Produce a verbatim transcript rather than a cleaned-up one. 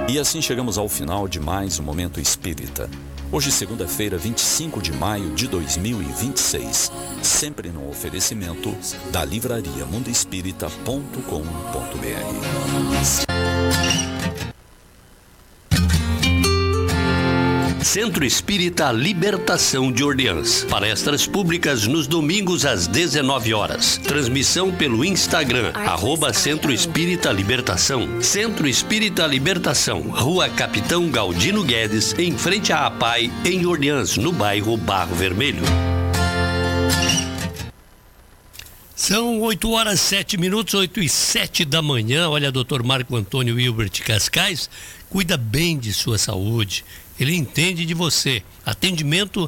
E assim chegamos ao final de mais um Momento Espírita. Hoje, segunda-feira, vinte e cinco de maio de dois mil e vinte e seis. Sempre no oferecimento da livraria mundo espírita ponto com ponto br. Centro Espírita Libertação de Orleans. Palestras públicas nos domingos às dezenove horas. Transmissão pelo Instagram, arroba Centro Espírita Libertação. Centro Espírita Libertação, Rua Capitão Galdino Guedes, em frente à APAI, em Orleans, no bairro Barro Vermelho. São oito horas, sete minutos, oito e sete da manhã. Olha, doutor Marco Antônio Hilbert Cascais cuida bem de sua saúde. Ele entende de você. Atendimento